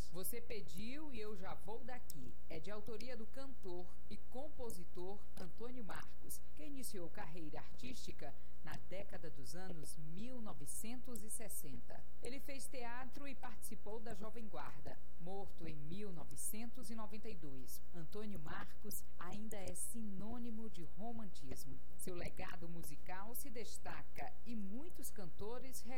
Você pediu e eu já vou daqui. É de autoria do cantor e compositor Antônio Marcos, que iniciou carreira artística na década dos anos 1960. Ele fez teatro e participou da Jovem Guarda. Morto em 1992, Antônio Marcos ainda é sinônimo de romantismo. Seu legado musical se destaca e muitos cantores